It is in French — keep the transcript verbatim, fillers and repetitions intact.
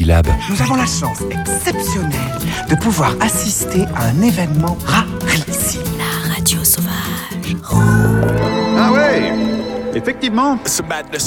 syllabes. Nous avons la chance exceptionnelle de pouvoir assister à un événement rarissime. La radio sauvage. Ah ouais, effectivement. It's a madness.